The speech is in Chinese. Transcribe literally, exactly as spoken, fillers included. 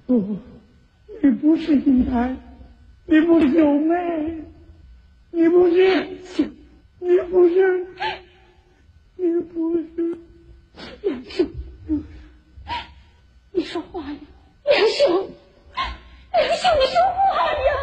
不，你不是应该，你不秀美，你不是，你不是，你不是。 梁兄，你说话呀，梁兄，梁兄，你说话。